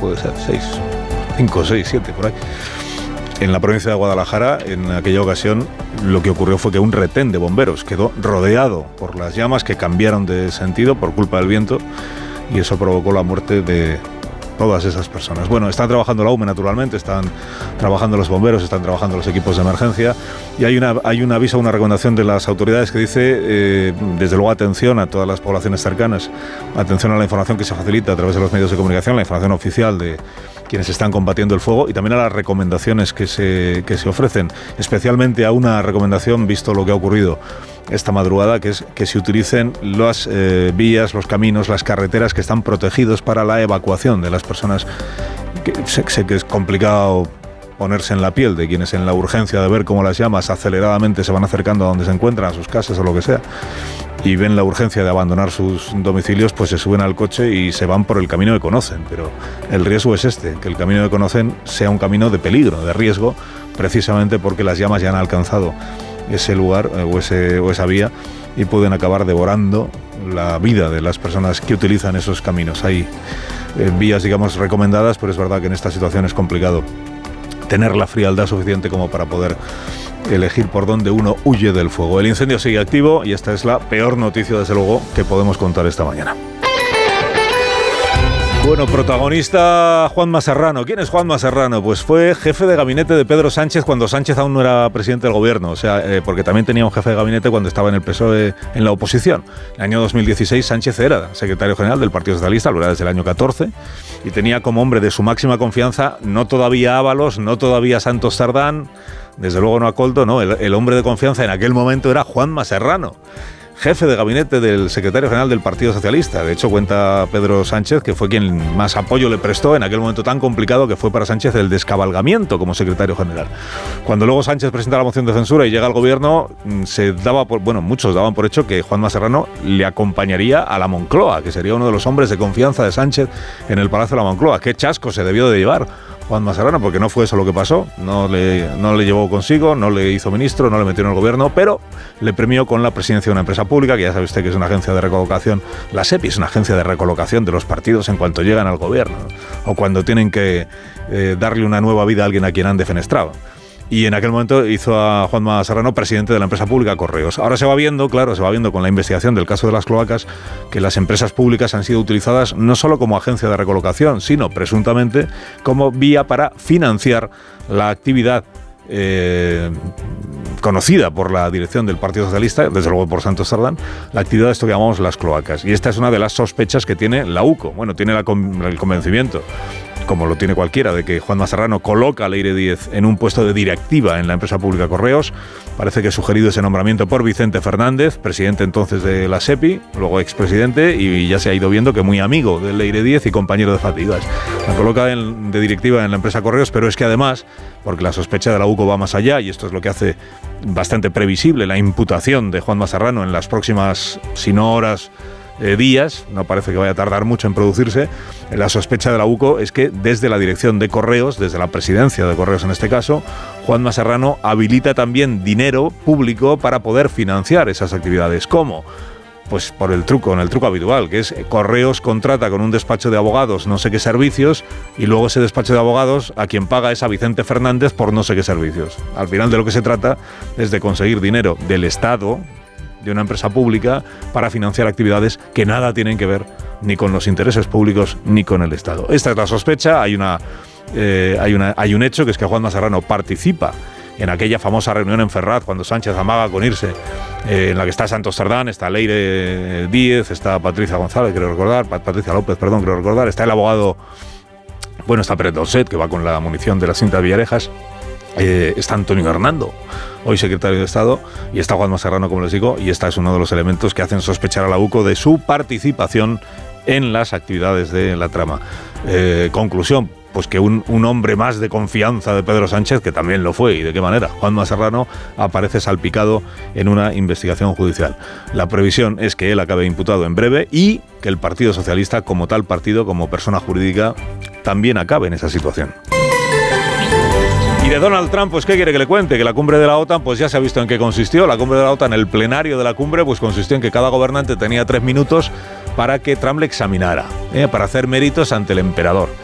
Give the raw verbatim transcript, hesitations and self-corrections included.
puede ser, seis, cinco, seis, siete, por ahí. En la provincia de Guadalajara, en aquella ocasión, lo que ocurrió fue que un retén de bomberos quedó rodeado por las llamas que cambiaron de sentido por culpa del viento y eso provocó la muerte de todas esas personas. Bueno, están trabajando la U M E, naturalmente, están trabajando los bomberos, están trabajando los equipos de emergencia y hay una hay un aviso, una recomendación de las autoridades que dice, eh, desde luego, atención a todas las poblaciones cercanas, atención a la información que se facilita a través de los medios de comunicación, la información oficial de quienes están combatiendo el fuego y también a las recomendaciones que se, que se ofrecen, especialmente a una recomendación, visto lo que ha ocurrido esta madrugada, que es que se utilicen las eh, vías, los caminos, las carreteras que están protegidos para la evacuación de las personas. Que sé, sé que es complicado ponerse en la piel de quienes en la urgencia de ver cómo las llamas aceleradamente se van acercando a donde se encuentran, a sus casas o lo que sea, y ven la urgencia de abandonar sus domicilios, pues se suben al coche y se van por el camino que conocen. Pero el riesgo es este, que el camino que conocen sea un camino de peligro, de riesgo, precisamente porque las llamas ya han alcanzado ese lugar o, ese, o esa vía y pueden acabar devorando la vida de las personas que utilizan esos caminos. Hay eh, vías, digamos, recomendadas, pero es verdad que en esta situación es complicado tener la frialdad suficiente como para poder elegir por dónde uno huye del fuego. El incendio sigue activo y esta es la peor noticia, desde luego, que podemos contar esta mañana. Bueno, protagonista Juanma Serrano. ¿Quién es Juanma Serrano? Pues fue jefe de gabinete de Pedro Sánchez cuando Sánchez aún no era presidente del gobierno. O sea, eh, porque también tenía un jefe de gabinete cuando estaba en el P S O E en la oposición. En el año dos mil dieciséis Sánchez era secretario general del Partido Socialista, lo era desde el año catorce, y tenía como hombre de su máxima confianza, no todavía Ábalos, no todavía Santos Sardán, desde luego no a Coldo, no, el, el hombre de confianza en aquel momento era Juanma Serrano, jefe de gabinete del secretario general del Partido Socialista. De hecho, cuenta Pedro Sánchez que fue quien más apoyo le prestó en aquel momento tan complicado que fue para Sánchez el descabalgamiento como secretario general. Cuando luego Sánchez presenta la moción de censura y llega al gobierno, se daba por, bueno, muchos daban por hecho que Juanma Serrano le acompañaría a la Moncloa, que sería uno de los hombres de confianza de Sánchez en el Palacio de la Moncloa. Qué chasco se debió de llevar Juanma Serrano, porque no fue eso lo que pasó, no le, no le llevó consigo, no le hizo ministro, no le metió en el gobierno, pero le premió con la presidencia de una empresa pública, que ya sabe usted que es una agencia de recolocación. La SEPI es una agencia de recolocación de los partidos en cuanto llegan al gobierno, o cuando tienen que eh, darle una nueva vida a alguien a quien han defenestrado. Y en aquel momento hizo a Juanma Serrano presidente de la empresa pública Correos. Ahora se va viendo, claro, se va viendo con la investigación del caso de las cloacas, que las empresas públicas han sido utilizadas no solo como agencia de recolocación, sino presuntamente como vía para financiar la actividad eh, conocida por la dirección del Partido Socialista, desde luego por Santos Sardán, la actividad de esto que llamamos las cloacas. Y esta es una de las sospechas que tiene la U C O. Bueno, tiene la, el convencimiento, como lo tiene cualquiera, de que Juanma Serrano coloca a Leire Díez en un puesto de directiva en la empresa pública Correos. Parece que ha sugerido ese nombramiento por Vicente Fernández, presidente entonces de la SEPI, luego expresidente, y ya se ha ido viendo que muy amigo de Leire Díez y compañero de fatigas. La coloca en, de directiva en la empresa Correos, pero es que además, porque la sospecha de la U C O va más allá, y esto es lo que hace bastante previsible la imputación de Juanma Serrano en las próximas, si no horas, Eh, días, no parece que vaya a tardar mucho en producirse. La sospecha de la U C O es que desde la dirección de Correos, desde la presidencia de Correos en este caso, Juanma Serrano habilita también dinero público para poder financiar esas actividades. ¿Cómo? Pues por el truco, en el truco habitual, que es Correos contrata con un despacho de abogados no sé qué servicios y luego ese despacho de abogados a quien paga es a Vicente Fernández por no sé qué servicios. Al final de lo que se trata es de conseguir dinero del Estado, de una empresa pública, para financiar actividades que nada tienen que ver ni con los intereses públicos ni con el Estado. Esta es la sospecha. Hay una, eh, hay una, hay un hecho, que es que Juanma Serrano participa en aquella famosa reunión en Ferraz cuando Sánchez amaga con irse, eh, en la que está Santos Sardán, está Leire Díez, está Patricia González, creo recordar, Patricia López, perdón, creo recordar, está el abogado, bueno, está Pérez Dorset, que va con la munición de la cinta de Villarejas. Eh, está Antonio Hernando, hoy secretario de Estado, y está Juanma Serrano, como les digo, y este es uno de los elementos que hacen sospechar a la U C O de su participación en las actividades de la trama. Eh, conclusión, pues que un, un hombre más de confianza de Pedro Sánchez, que también lo fue, y de qué manera, Juanma Serrano, aparece salpicado en una investigación judicial. La previsión es que él acabe imputado en breve y que el Partido Socialista, como tal partido, como persona jurídica, también acabe en esa situación. Y de Donald Trump, pues ¿qué quiere que le cuente? Que la cumbre de la OTAN, pues ya se ha visto en qué consistió. La cumbre de la OTAN, el plenario de la cumbre, pues consistió en que cada gobernante tenía tres minutos para que Trump le examinara, ¿eh? para hacer méritos ante el emperador.